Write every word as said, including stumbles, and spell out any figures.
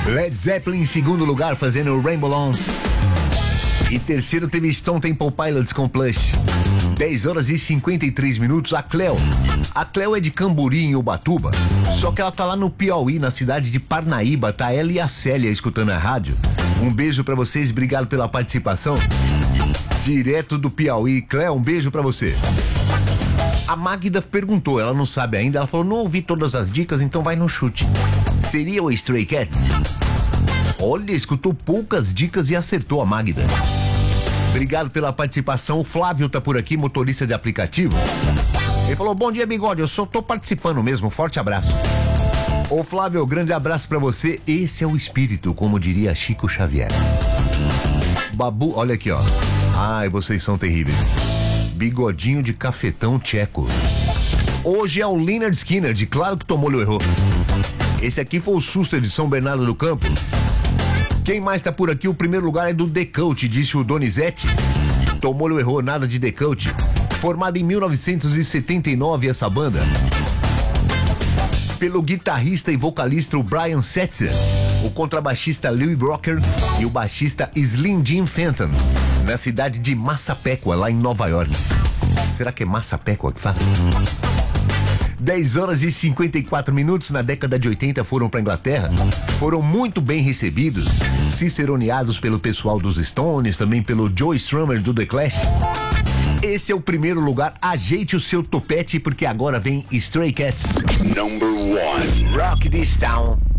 Led Zeppelin em segundo lugar, fazendo Rainbow On. E terceiro teve Stone Temple Pilots com Plush. dez horas e cinquenta e três minutos, a Cleo. A Cleo é de Camburi, em Ubatuba. Só que ela tá lá no Piauí, na cidade de Parnaíba. Tá ela e a Célia escutando a rádio. Um beijo pra vocês, obrigado pela participação. Direto do Piauí. Cleo, um beijo pra você. A Magda perguntou, ela não sabe ainda. Ela falou, não ouvi todas as dicas, então vai no chute. Seria o Stray Cats? Olha, escutou poucas dicas e acertou a Magda. Obrigado pela participação. O Flávio tá por aqui, motorista de aplicativo. Ele falou, bom dia, Bigode, eu só tô participando mesmo, forte abraço. Ô Flávio, grande abraço pra você. Esse é o espírito, como diria Chico Xavier. Babu, olha aqui, ó. Ai, vocês são terríveis. Bigodinho de cafetão tcheco. Hoje é o Lynyrd Skynyrd, claro que Tomolho errou. Esse aqui foi o Suster de São Bernardo do Campo. Quem mais tá por aqui? O primeiro lugar é do The Cult, disse o Donizete. Tomolho errou, nada de The Cult. Formada em mil novecentos e setenta e nove essa banda. Pelo guitarrista e vocalista Brian Setzer, o contrabaixista Louie Brocker e o baixista Slim Jim Fenton, na cidade de Massapequa, lá em Nova York. Será que é Massapequa que fala? dez horas e cinquenta e quatro minutos. Na década de oitenta foram para Inglaterra, foram muito bem recebidos, ciceroneados pelo pessoal dos Stones, também pelo Joe Strummer do The Clash. Esse é o primeiro lugar. Ajeite o seu topete porque agora vem Stray Cats. Number one. Rock This Town.